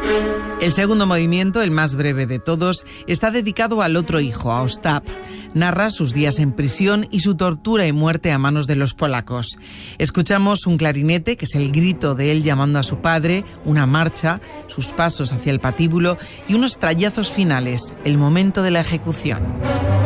El segundo movimiento, el más breve de todos, está dedicado al otro hijo, a Ostap. Narra sus días en prisión y su tortura y muerte a manos de los polacos. Escuchamos un clarinete, que es el grito de él llamando a su padre, una marcha, sus pasos hacia el patíbulo y unos trallazos finales, el momento de la ejecución.